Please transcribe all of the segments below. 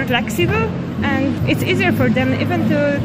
flexible, and it's easier for them even to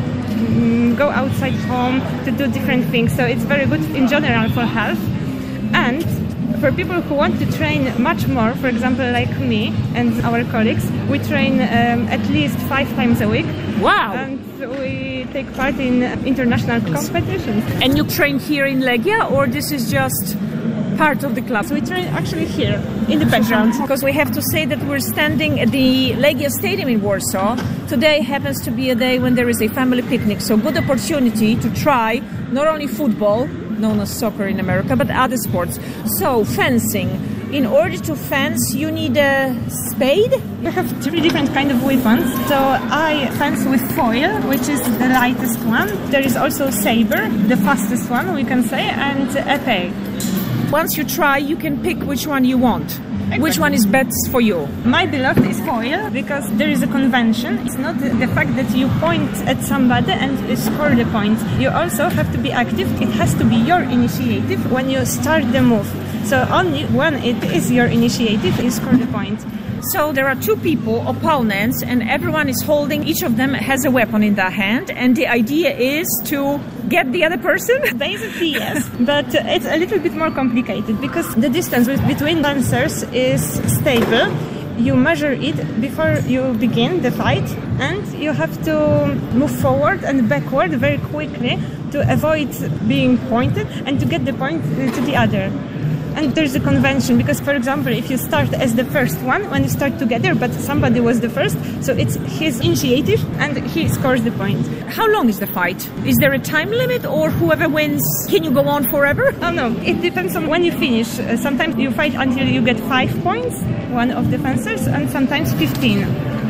go outside home to do different things. So it's very good in general for health. And for people who want to train much more, for example, like me and our colleagues, we train at least 5 times a week. Wow! And we take part in international competitions. And you train here in Legia, or this is just part of the club? So we train actually here in the background. Because we have to say that we're standing at the Legia Stadium in Warsaw. Today happens to be a day when there is a family picnic, so good opportunity to try not only football, known as soccer in America, but other sports. So fencing. In order to fence, you need a spade? We have 3 different kind of weapons. So I fence with foil, which is the lightest one. There is also saber, the fastest one, we can say, and épée. Once you try, you can pick which one you want. Exactly. Which one is best for you? My beloved is foil, because there is a convention. It's not the fact that you point at somebody and score the point. You also have to be active. It has to be your initiative when you start the move. So only when it is your initiative, you score the point. So there are 2 people, opponents, and everyone is holding, each of them has a weapon in their hand, and the idea is to get the other person? Basically, yes, but it's a little bit more complicated because the distance between fencers is stable. You measure it before you begin the fight, and you have to move forward and backward very quickly to avoid being pointed and to get the point to the other. And there's a convention because, for example, if you start as the first one, when you start together, but somebody was the first, so it's his initiative and he scores the point. How long is the fight? Is there a time limit, or whoever wins, can you go on forever? Oh no, it depends on when you finish. Sometimes you fight until you get 5 points, one of the fencers, and sometimes 15.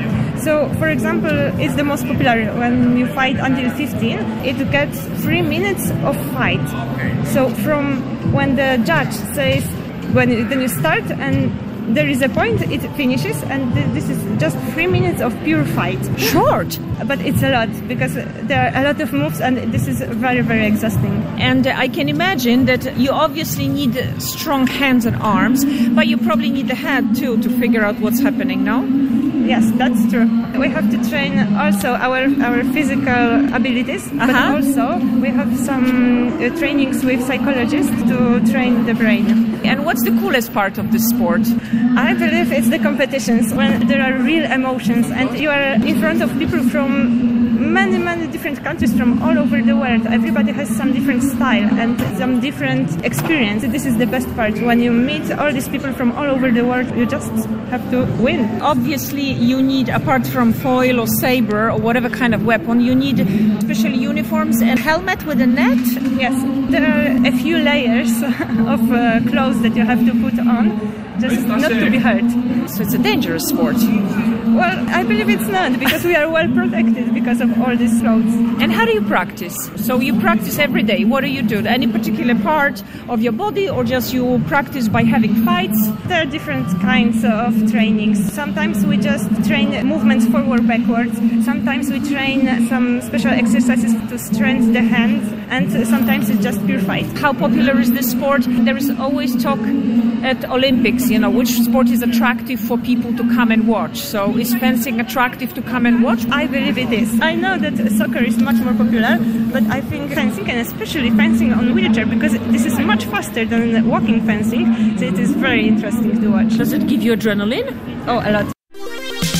So, for example, it's the most popular when you fight until 15. It gets 3 minutes of fight. So from when the judge says then you start and there is a point, it finishes, and this is just 3 minutes of pure fight. Short, but it's a lot because there are a lot of moves, and this is very, very exhausting. And I can imagine that you obviously need strong hands and arms, but you probably need the head too to figure out what's happening, no? Yes, that's true. We have to train also our physical abilities, but also we have some trainings with psychologists to train the brain. And what's the coolest part of this sport? I believe it's the competitions, when there are real emotions and you are in front of people from many, many different countries from all over the world. Everybody has some different style and some different experience. This is the best part. When you meet all these people from all over the world, you just have to win. Obviously, you need, apart from foil or saber or whatever kind of weapon, you need special uniforms and helmet with a net? Yes, there are a few layers of clothes that you have to put on, just not to be hurt. So it's a dangerous sport. Well, I believe it's not, because we are well protected because of all these clothes. And how do you practice? So you practice every day. What do you do? Any particular part of your body, or just you practice by having fights? There are different kinds of trainings. Sometimes we just train movements forward, backwards. Sometimes we train some special exercises to strengthen the hands, and sometimes it's just pure fight. How popular is this sport? There is always talk at Olympics, you know, which sport is attractive for people to come and watch. So is fencing attractive to come and watch? I believe it is. I know that soccer is much more popular, but I think fencing, and especially fencing on wheelchair, because this is much faster than walking fencing, so it is very interesting to watch. Does it give you adrenaline? Oh, a lot.